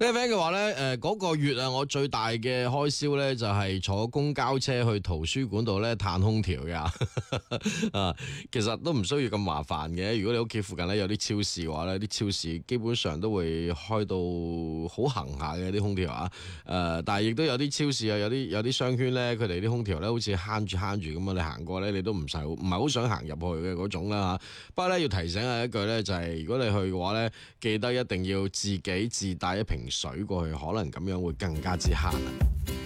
呢個 friend 嘅話咧，嗰個月啊，我最大嘅開銷咧就係坐公交車去圖書館度咧嘆空調㗎。啊，其實都唔需要咁麻煩嘅。如果你屋企附近咧有啲超市嘅話咧，啲超市基本上都會開到好行下嘅啲空調啊。但係亦都有啲超市啊，有啲商圈咧，佢哋啲空調咧好似慳住咁啊，你行過咧你都唔係好想行入去嘅嗰種啦。不過咧要提醒一句咧，就係如果你去嘅話咧，記得一定要自己自帶一瓶水過去，可能咁樣會更加之慳。